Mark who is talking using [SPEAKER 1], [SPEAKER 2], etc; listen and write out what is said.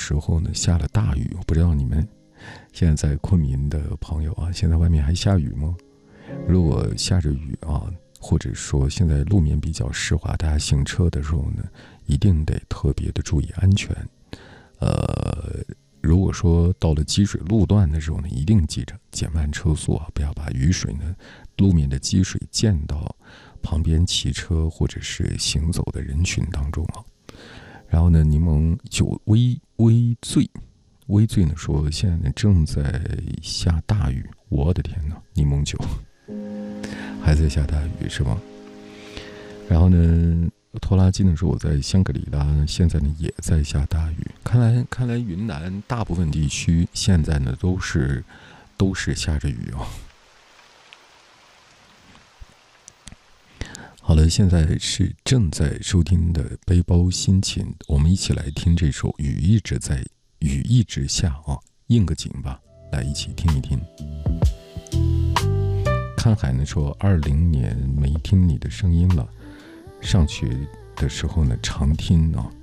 [SPEAKER 1] 时候呢下了大雨，我不知道你们现在在昆明的朋友啊，现在外面还下雨吗？如果下着雨啊，或者说现在路面比较湿滑，大家行车的时候呢，一定得特别的注意安全。如果说到了积水路段的时候呢，一定记着减慢车速啊，不要把雨水呢、路面的积水溅到旁边骑车或者是行走的人群当中啊。然后呢，柠檬酒微醉呢说现在呢正在下大雨，我的天哪，柠檬酒还在下大雨是吗？然后呢，拖拉机呢说我在香格里拉，现在呢也在下大雨。看来云南大部分地区现在呢都是下着雨哦。好了，现在是正在收听的背包心情，我们一起来听这首雨一直下啊，应个景吧，来一起听一听。看海呢说20年没听你的声音了，上学的时候呢常听啊，